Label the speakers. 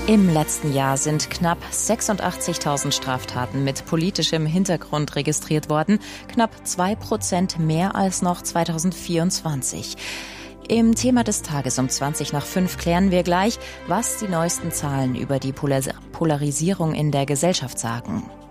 Speaker 1: Im letzten Jahr sind knapp 86.000 Straftaten mit politischem Hintergrund registriert worden, knapp 2% mehr als noch 2024. Im Thema des Tages um 5:20 klären wir gleich, was die neuesten Zahlen über die Polarisierung in der Gesellschaft sagen.